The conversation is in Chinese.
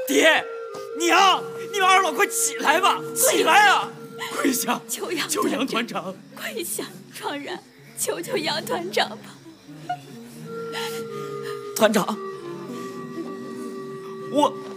爹，娘，你们二老快起来吧，起来啊！跪下， 求杨团长， 跪下，怆然，求杨团长吧。 团长，我